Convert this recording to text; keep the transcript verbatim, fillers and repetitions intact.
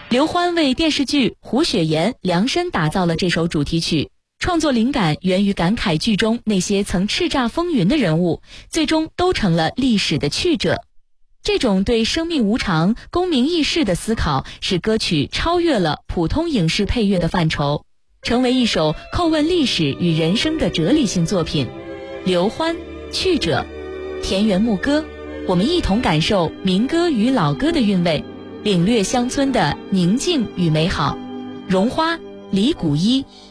刘欢为电视剧《胡雪岩》量身打造了这首主题曲，创作灵感源于感慨剧中那些曾叱咤风云的人物，最终都成了历史的去者。这种对生命无常、功名易逝的思考，使歌曲超越了普通影视配乐的范畴，成为一首叩问历史与人生的哲理性作品。刘欢，去者，田园牧歌，我们一同感受民歌与老歌的韵味，领略乡村的宁静与美好。绒花，李谷一。